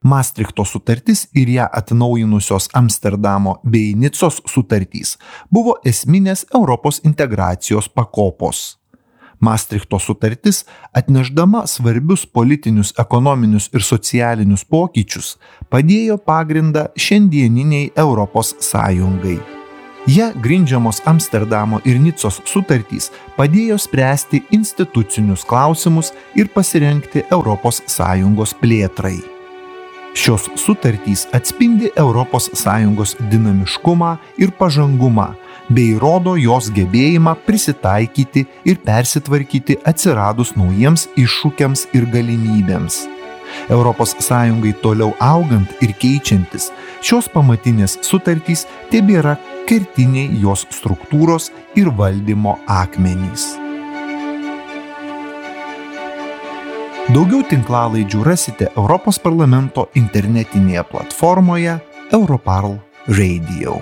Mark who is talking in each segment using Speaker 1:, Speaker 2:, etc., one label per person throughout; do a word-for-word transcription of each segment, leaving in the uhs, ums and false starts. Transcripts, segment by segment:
Speaker 1: Maastrichto sutartis ir ją atnaujinusios Amsterdamo bei Nicos sutartys buvo esminės Europos integracijos pakopos. Maastrichto sutartis, atnešdama svarbius politinius, ekonominius ir socialinius pokyčius, padėjo pagrindą šiandieniniai Europos Sąjungai. Ja grindžiamos Amsterdamo ir Nicos sutartys padėjo spręsti institucinius klausimus ir pasirengti Europos Sąjungos plėtrai. Šios sutartys atspindi Europos Sąjungos dinamiškumą ir pažangumą, bei rodo jos gebėjimą prisitaikyti ir persitvarkyti atsiradus naujiems iššūkiams ir galimybėms. Europos Sąjungai toliau augant ir keičiantis, šios pamatinės sutartys tebėra kertiniai jos struktūros ir valdymo akmenys. Daugiau tinklalaidžių rasite Europos parlamento internetinėje platformoje Europarl Radio.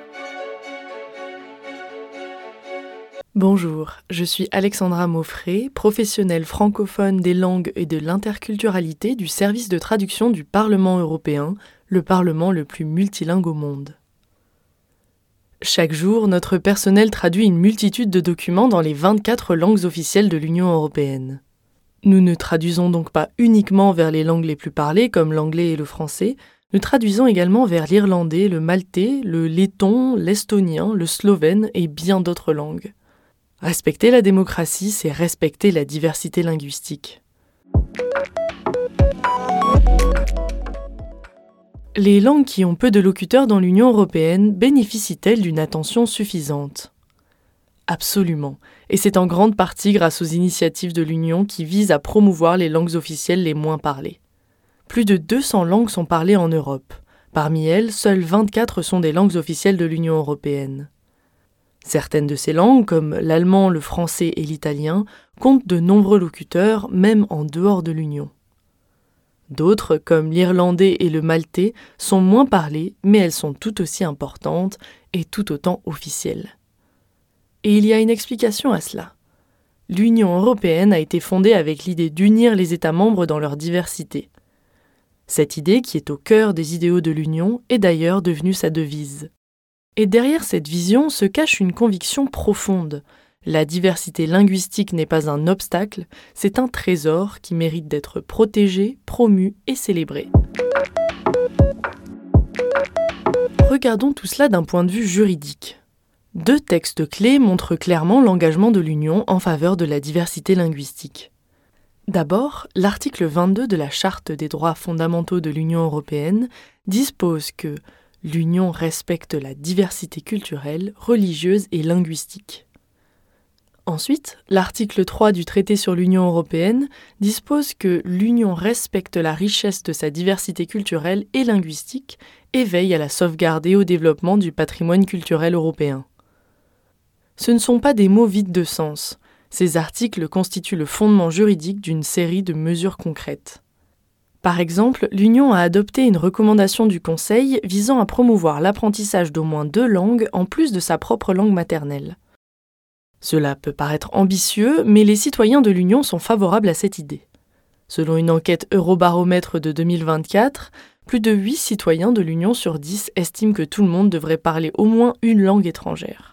Speaker 2: Bonjour, je suis Alexandra Mauffret, professionnelle francophone des langues et de l'interculturalité du service de traduction du Parlement européen, le Parlement le plus multilingue au monde. Chaque jour, notre personnel traduit une multitude de documents dans les vingt-quatre langues officielles de l'Union européenne. Nous ne traduisons donc pas uniquement vers les langues les plus parlées, comme l'anglais et le français, nous traduisons également vers l'irlandais, le maltais, le letton, l'estonien, le slovène et bien d'autres langues. Respecter la démocratie, c'est respecter la diversité linguistique. Les langues qui ont peu de locuteurs dans l'Union européenne bénéficient-elles d'une attention suffisante ? Absolument, et c'est en grande partie grâce aux initiatives de l'Union qui visent à promouvoir les langues officielles les moins parlées. Plus de deux cents langues sont parlées en Europe. Parmi elles, seules vingt-quatre sont des langues officielles de l'Union européenne. Certaines de ces langues, comme l'allemand, le français et l'italien, comptent de nombreux locuteurs, même en dehors de l'Union. D'autres, comme l'irlandais et le maltais, sont moins parlées, mais elles sont tout aussi importantes et tout autant officielles. Et il y a une explication à cela. L'Union européenne a été fondée avec l'idée d'unir les États membres dans leur diversité. Cette idée, qui est au cœur des idéaux de l'Union, est d'ailleurs devenue sa devise. Et derrière cette vision se cache une conviction profonde. La diversité linguistique n'est pas un obstacle, c'est un trésor qui mérite d'être protégé, promu et célébré. Regardons tout cela d'un point de vue juridique. Deux textes clés montrent clairement l'engagement de l'Union en faveur de la diversité linguistique. D'abord, l'article vingt-deux de la Charte des droits fondamentaux de l'Union européenne dispose que l'Union respecte la diversité culturelle, religieuse et linguistique. Ensuite, l'article trois du traité sur l'Union européenne dispose que l'Union respecte la richesse de sa diversité culturelle et linguistique et veille à la sauvegarde et au développement du patrimoine culturel européen. Ce ne sont pas des mots vides de sens. Ces articles constituent le fondement juridique d'une série de mesures concrètes. Par exemple, l'Union a adopté une recommandation du Conseil visant à promouvoir l'apprentissage d'au moins deux langues en plus de sa propre langue maternelle. Cela peut paraître ambitieux, mais les citoyens de l'Union sont favorables à cette idée. Selon une enquête Eurobaromètre de deux mille vingt-quatre, plus de huit citoyens de l'Union sur dix estiment que tout le monde devrait parler au moins une langue étrangère.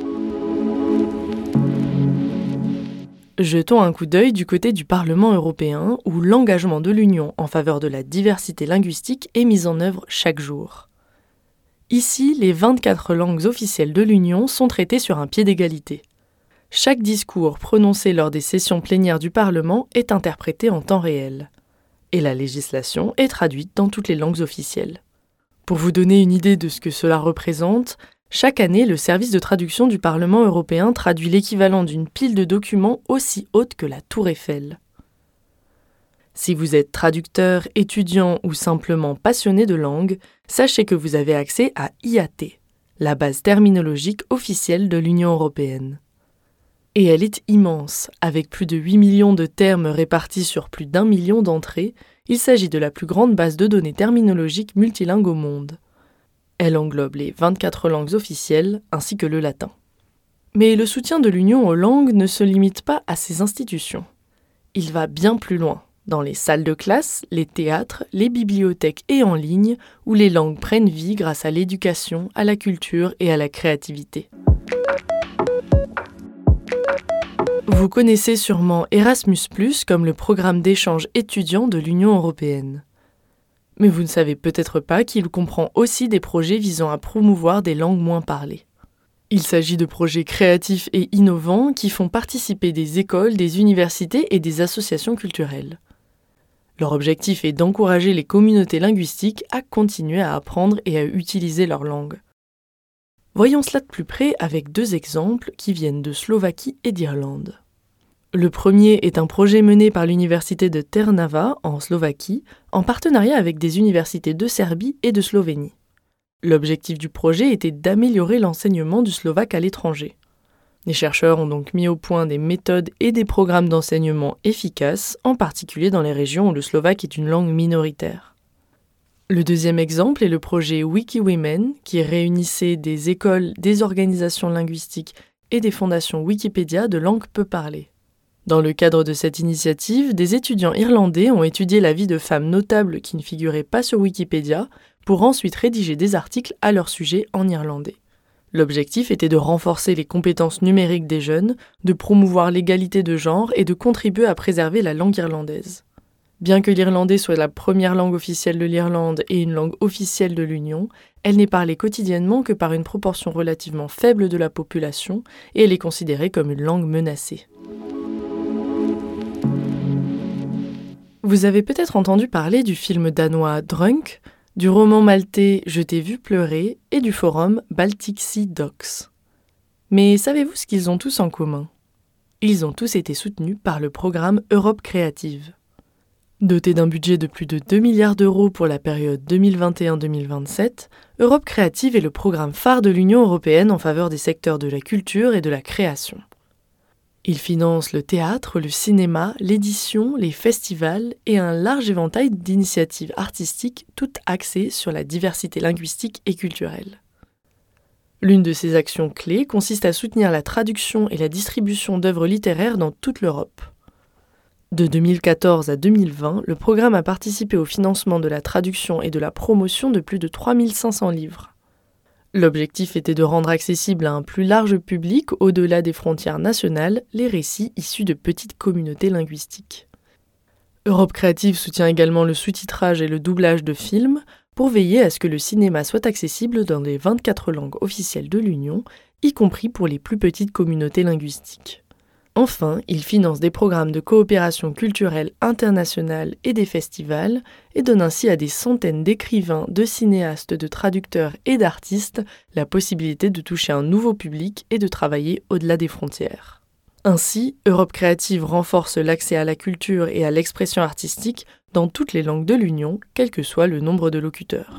Speaker 2: Jetons un coup d'œil du côté du Parlement européen, où l'engagement de l'Union en faveur de la diversité linguistique est mis en œuvre chaque jour. Ici, les vingt-quatre langues officielles de l'Union sont traitées sur un pied d'égalité. Chaque discours prononcé lors des sessions plénières du Parlement est interprété en temps réel. Et la législation est traduite dans toutes les langues officielles. Pour vous donner une idée de ce que cela représente, chaque année, le service de traduction du Parlement européen traduit l'équivalent d'une pile de documents aussi haute que la Tour Eiffel. Si vous êtes traducteur, étudiant ou simplement passionné de langue, sachez que vous avez accès à I A T, la base terminologique officielle de l'Union européenne. Et elle est immense, avec plus de huit millions de termes répartis sur plus d'un million d'entrées, il s'agit de la plus grande base de données terminologiques multilingue au monde. Elle englobe les vingt-quatre langues officielles ainsi que le latin. Mais le soutien de l'Union aux langues ne se limite pas à ces institutions. Il va bien plus loin. dans les salles de classe, les théâtres, les bibliothèques et en ligne, où les langues prennent vie grâce à l'éducation, à la culture et à la créativité. Vous connaissez sûrement Erasmus plus, comme le programme d'échange étudiant de l'Union européenne. Mais vous ne savez peut-être pas qu'il comprend aussi des projets visant à promouvoir des langues moins parlées. Il s'agit de projets créatifs et innovants qui font participer des écoles, des universités et des associations culturelles. Leur objectif est d'encourager les communautés linguistiques à continuer à apprendre et à utiliser leur langue. Voyons cela de plus près avec deux exemples qui viennent de Slovaquie et d'Irlande. Le premier est un projet mené par l'université de Trnava en Slovaquie, en partenariat avec des universités de Serbie et de Slovénie. L'objectif du projet était d'améliorer l'enseignement du slovaque à l'étranger. Les chercheurs ont donc mis au point des méthodes et des programmes d'enseignement efficaces, en particulier dans les régions où le slovaque est une langue minoritaire. Le deuxième exemple est le projet WikiWomen, qui réunissait des écoles, des organisations linguistiques et des fondations Wikipédia de langues peu parlées. Dans le cadre de cette initiative, des étudiants irlandais ont étudié la vie de femmes notables qui ne figuraient pas sur Wikipédia pour ensuite rédiger des articles à leur sujet en irlandais. L'objectif était de renforcer les compétences numériques des jeunes, de promouvoir l'égalité de genre et de contribuer à préserver la langue irlandaise. Bien que l'irlandais soit la première langue officielle de l'Irlande et une langue officielle de l'Union, elle n'est parlée quotidiennement que par une proportion relativement faible de la population et elle est considérée comme une langue menacée. Vous avez peut-être entendu parler du film danois Drunk, du roman maltais Je t'ai vu pleurer et du forum Baltic Sea Docs. Mais savez-vous ce qu'ils ont tous en commun ? Ils ont tous été soutenus par le programme Europe Créative. Doté d'un budget de plus de deux milliards d'euros pour la période deux mille vingt et un à deux mille vingt-sept, Europe Créative est le programme phare de l'Union européenne en faveur des secteurs de la culture et de la création. Il finance le théâtre, le cinéma, l'édition, les festivals et un large éventail d'initiatives artistiques, toutes axées sur la diversité linguistique et culturelle. L'une de ses actions clés consiste à soutenir la traduction et la distribution d'œuvres littéraires dans toute l'Europe. De deux mille quatorze à deux mille vingt, le programme a participé au financement de la traduction et de la promotion de plus de trois mille cinq cents livres. L'objectif était de rendre accessible à un plus large public, au-delà des frontières nationales, les récits issus de petites communautés linguistiques. Europe Créative soutient également le sous-titrage et le doublage de films pour veiller à ce que le cinéma soit accessible dans les vingt-quatre langues officielles de l'Union, y compris pour les plus petites communautés linguistiques. Enfin, il finance des programmes de coopération culturelle internationale et des festivals et donne ainsi à des centaines d'écrivains, de cinéastes, de traducteurs et d'artistes la possibilité de toucher un nouveau public et de travailler au-delà des frontières. Ainsi, Europe Créative renforce l'accès à la culture et à l'expression artistique dans toutes les langues de l'Union, quel que soit le nombre de locuteurs.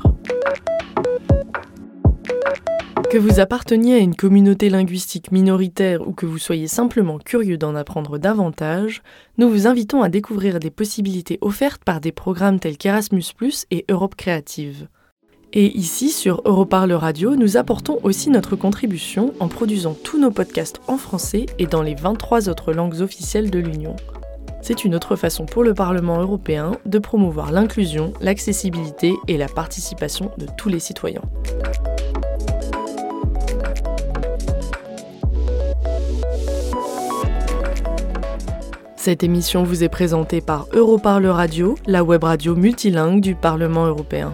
Speaker 2: Que vous apparteniez à une communauté linguistique minoritaire ou que vous soyez simplement curieux d'en apprendre davantage, nous vous invitons à découvrir des possibilités offertes par des programmes tels qu'Erasmus plus et Europe Créative. Et ici, sur Europarle Radio, nous apportons aussi notre contribution en produisant tous nos podcasts en français et dans les vingt-trois autres langues officielles de l'Union. C'est une autre façon pour le Parlement européen de promouvoir l'inclusion, l'accessibilité et la participation de tous les citoyens. Cette émission vous est présentée par Europarle Radio, la web radio multilingue du Parlement européen.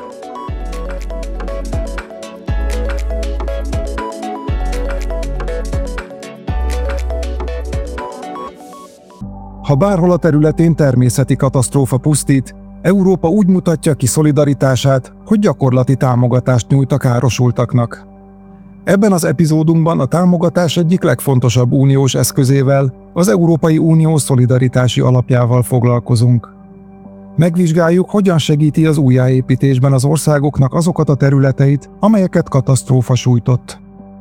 Speaker 3: Ha bárhol a területén természeti katasztrófa pusztít, Európa úgy mutatja ki szolidaritását, hogy gyakorlati támogatást nyújt a károsultaknak. Ebben az epizódunkban a támogatás egyik legfontosabb uniós eszközével, az Európai Unió szolidaritási alapjával foglalkozunk. Megvizsgáljuk, hogyan segíti az újjáépítésben az országoknak azokat a területeit, amelyeket katasztrófa sújtott.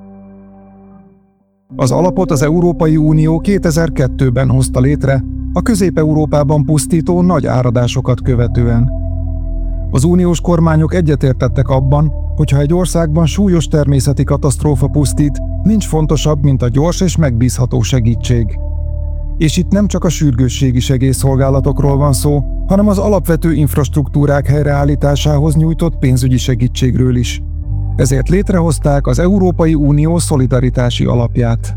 Speaker 3: Az alapot az Európai Unió kétezer-kettőben hozta létre, a Közép-Európában pusztító nagy áradásokat követően. Az uniós kormányok egyetértettek abban, hogyha egy országban súlyos természeti katasztrófa pusztít, nincs fontosabb, mint a gyors és megbízható segítség. És itt nem csak a sürgősségi segélyszolgálatokról van szó, hanem az alapvető infrastruktúrák helyreállításához nyújtott pénzügyi segítségről is. Ezért létrehozták az Európai Unió szolidaritási alapját.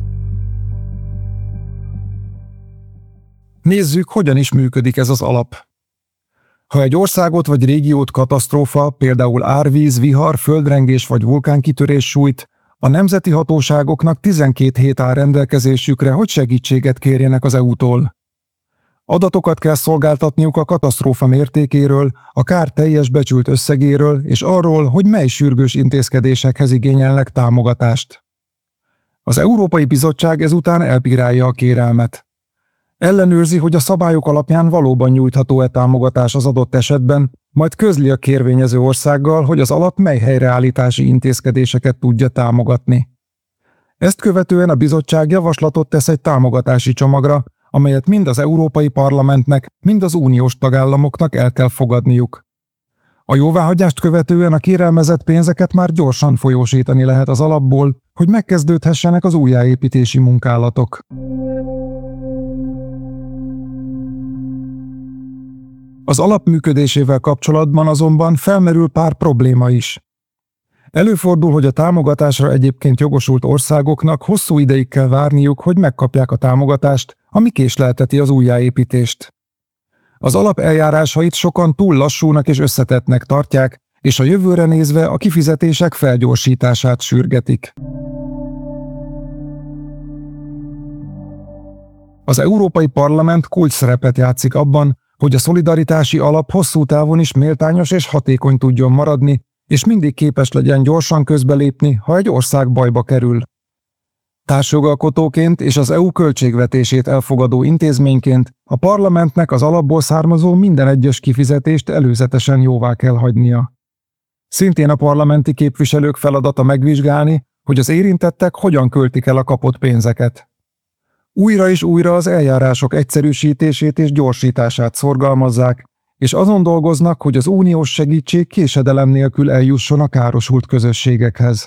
Speaker 3: Nézzük, hogyan is működik ez az alap. Ha egy országot vagy régiót katasztrófa, például árvíz, vihar, földrengés vagy vulkánkitörés sújt, a nemzeti hatóságoknak tizenkét hét áll rendelkezésükre, hogy segítséget kérjenek az é u-tól. Adatokat kell szolgáltatniuk a katasztrófa mértékéről, a kár teljes becsült összegéről és arról, hogy mely sürgős intézkedésekhez igényelnek támogatást. Az Európai Bizottság ezután elbírálja a kérelmet. Ellenőrzi, hogy a szabályok alapján valóban nyújtható-e támogatás az adott esetben, majd közli a kérvényező országgal, hogy az alap mely helyreállítási intézkedéseket tudja támogatni. Ezt követően a bizottság javaslatot tesz egy támogatási csomagra, amelyet mind az Európai Parlamentnek, mind az uniós tagállamoknak el kell fogadniuk. A jóváhagyást követően a kérelmezett pénzeket már gyorsan folyósítani lehet az alapból, hogy megkezdődhessenek az újjáépítési munkálatok. Az alap működésével kapcsolatban azonban felmerül pár probléma is. Előfordul, hogy a támogatásra egyébként jogosult országoknak hosszú ideig kell várniuk, hogy megkapják a támogatást, ami késlelteti az újjáépítést. Az alap eljárásait sokan túl lassúnak és összetettnek tartják, és a jövőre nézve a kifizetések felgyorsítását sürgetik. Az Európai Parlament kulcsszerepet játszik abban, hogy a szolidaritási alap hosszú távon is méltányos és hatékony tudjon maradni, és mindig képes legyen gyorsan közbelépni, ha egy ország bajba kerül. Társjogalkotóként és az é u költségvetését elfogadó intézményként a parlamentnek az alapból származó minden egyes kifizetést előzetesen jóvá kell hagynia. Szintén a parlamenti képviselők feladata megvizsgálni, hogy az érintettek hogyan költik el a kapott pénzeket. Újra és újra az eljárások egyszerűsítését és gyorsítását szorgalmazzák, és azon dolgoznak, hogy az uniós segítség késedelem nélkül eljusson a károsult közösségekhez.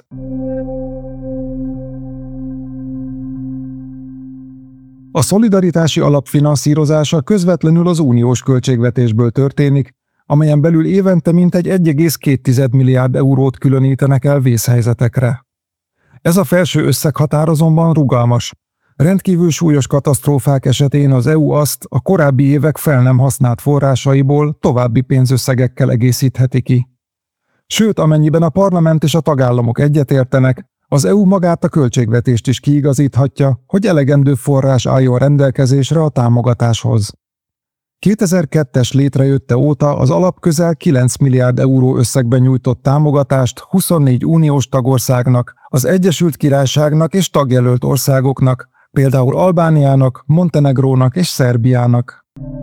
Speaker 3: A szolidaritási alap finanszírozása közvetlenül az uniós költségvetésből történik, amelyen belül évente mintegy egy egész két milliárd eurót különítenek el vészhelyzetekre. Ez a felső összeghatár azonban rugalmas. Rendkívül súlyos katasztrófák esetén az é u azt a korábbi évek fel nem használt forrásaiból további pénzösszegekkel egészítheti ki. Sőt, amennyiben a parlament és a tagállamok egyetértenek, az é u magát a költségvetést is kiigazíthatja, hogy elegendő forrás álljon rendelkezésre a támogatáshoz. kétezer-kettes létrejötte óta az alap közel kilenc milliárd euró összegben nyújtott támogatást huszonnégy uniós tagországnak, az Egyesült Királyságnak és tagjelölt országoknak, például Albániának, Montenegrónak és Szerbiának.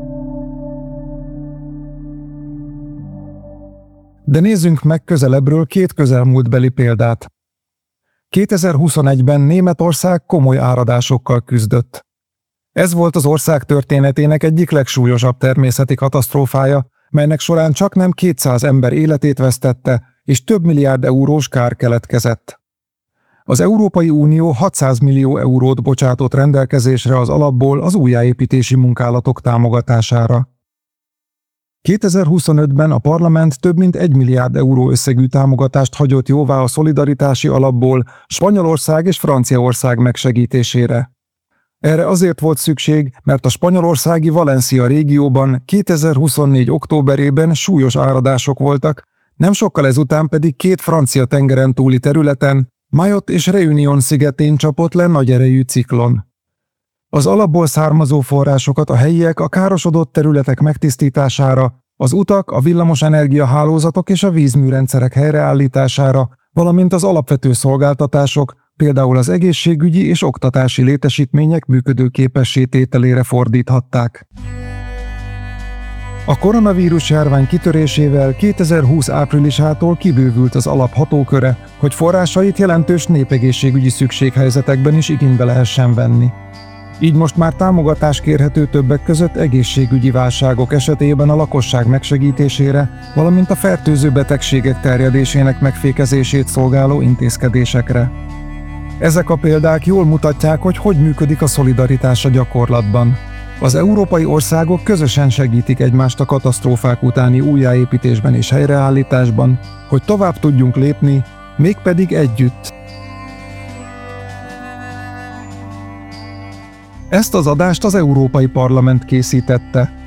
Speaker 3: De nézzünk meg közelebbről két közelmúltbeli példát. kétezer-huszonegyben Németország komoly áradásokkal küzdött. Ez volt az ország történetének egyik legsúlyosabb természeti katasztrófája, melynek során csaknem kétszáz ember életét vesztette, és több milliárd eurós kár keletkezett. Az Európai Unió hatszáz millió eurót bocsátott rendelkezésre az alapból az újjáépítési munkálatok támogatására. kétezer-huszonötben a parlament több mint egy milliárd euró összegű támogatást hagyott jóvá a szolidaritási alapból Spanyolország és Franciaország megsegítésére. Erre azért volt szükség, mert a spanyolországi Valencia régióban kétezer-huszonnégy októberében súlyos áradások voltak, nem sokkal ezután pedig két francia tengeren túli területen, Mayotte és Réunion szigetén csapott le nagy erejű ciklon. Az alapból származó forrásokat a helyiek a károsodott területek megtisztítására, az utak, a villamosenergia hálózatok és a vízműrendszerek helyreállítására, valamint az alapvető szolgáltatások, például az egészségügyi és oktatási létesítmények működőképessé tételére fordíthatták. A koronavírus járvány kitörésével kétezer-húsz áprilisától kibővült az alap hatóköre, hogy forrásait jelentős népegészségügyi szükséghelyzetekben is igénybe lehessen venni. Így most már támogatás kérhető többek között egészségügyi válságok esetében a lakosság megsegítésére, valamint a fertőző betegségek terjedésének megfékezését szolgáló intézkedésekre. Ezek a példák jól mutatják, hogy hogy működik a szolidaritás a gyakorlatban. Az európai országok közösen segítik egymást a katasztrófák utáni újjáépítésben és helyreállításban, hogy tovább tudjunk lépni, mégpedig együtt. Ezt az adást az Európai Parlament készítette.